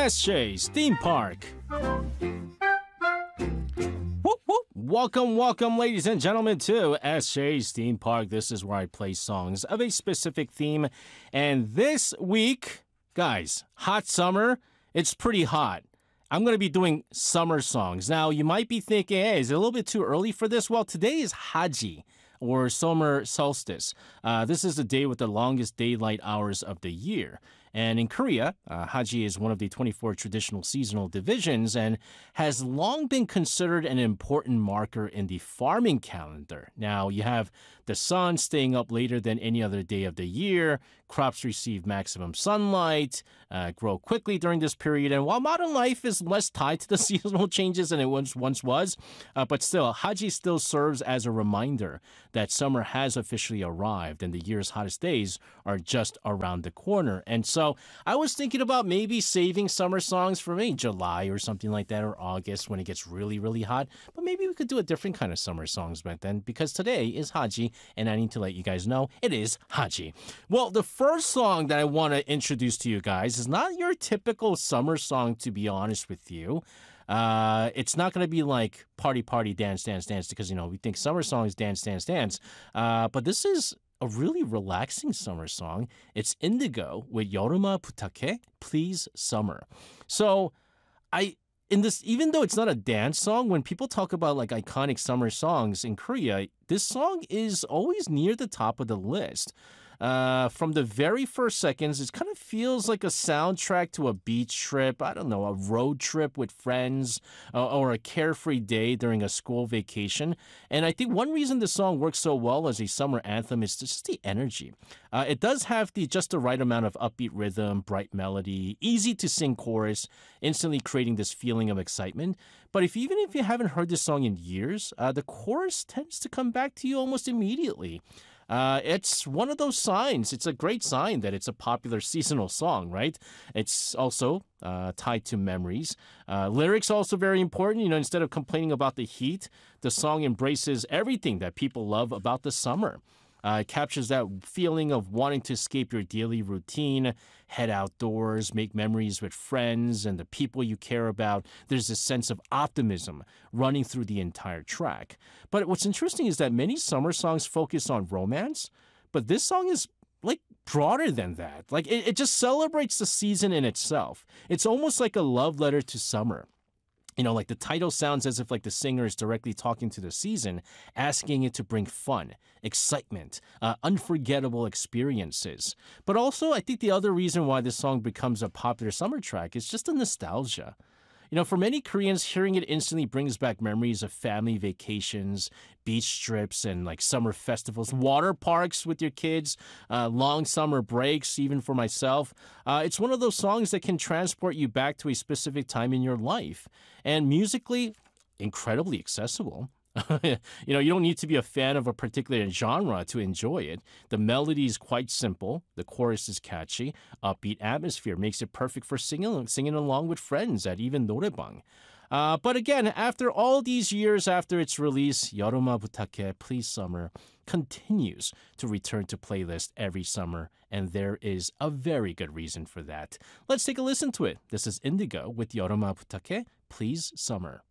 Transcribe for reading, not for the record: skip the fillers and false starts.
SJ's Theme Park. Whoop, whoop. Welcome, ladies and gentlemen, to SJ's Theme Park. This is where I play songs of a specific theme. And this week, guys, hot summer, it's pretty hot. I'm going to be doing summer songs. Now, you might be thinking, hey, is it a little bit too early for this? Well, today is Haji, or summer solstice. This is the day with the longest daylight hours of the year. And in Korea, Haji is one of the 24 traditional seasonal divisions and has long been considered an important marker in the farming calendar. Now, you have the sun staying up later than any other day of the year. Crops receive maximum sunlight, grow quickly during this period. And while modern life is less tied to the seasonal changes than it once was, but still, Haji still serves as a reminder that summer has officially arrived and the year's hottest days are just around the corner. And so I was thinking about maybe saving summer songs for maybe July or something like that, or August when it gets really, really hot. But maybe we could do a different kind of summer songs back then, because today is Haji, and I need to let you guys know it is Haji. Well, the first song that I want to introduce to you guys is not your typical summer song, to be honest with you. It's not going to be like party, party, dance, dance, dance, because, we think summer songs, dance, dance, dance. But this is a really relaxing summer song. It's Indigo with Yoruma Butake, Please Summer. So even though it's not a dance song, when people talk about like iconic summer songs in Korea, this song is always near the top of the list. From the very first seconds, it kind of feels like a soundtrack to a beach trip, I don't know, a road trip with friends, or a carefree day during a school vacation. And I think one reason the song works so well as a summer anthem is just the energy. It does have just the right amount of upbeat rhythm, bright melody, easy to sing chorus, instantly creating this feeling of excitement. But even if you haven't heard this song in years, the chorus tends to come back to you almost immediately. It's one of those signs. It's a great sign that it's a popular seasonal song, right? It's also tied to memories. Lyrics also very important. Instead of complaining about the heat, the song embraces everything that people love about the summer. It captures that feeling of wanting to escape your daily routine, head outdoors, make memories with friends and the people you care about. There's this sense of optimism running through the entire track. But what's interesting is that many summer songs focus on romance, but this song is like broader than that. Like it just celebrates the season in itself. It's almost like a love letter to summer. Like the title sounds as if like the singer is directly talking to the season, asking it to bring fun, excitement, unforgettable experiences. But also, I think the other reason why this song becomes a popular summer track is just the nostalgia. For many Koreans, hearing it instantly brings back memories of family vacations, beach trips, and like summer festivals, water parks with your kids, long summer breaks, even for myself. It's one of those songs that can transport you back to a specific time in your life. And musically, incredibly accessible. You don't need to be a fan of a particular genre to enjoy it. The melody is quite simple. The chorus is catchy. Upbeat atmosphere makes it perfect for singing along with friends at even 노래방. But again, after all these years after its release, Yoruma Butake, Please Summer continues to return to playlist every summer, and there is a very good reason for that. Let's take a listen to it. This is Indigo with Yoruma Butake, Please Summer.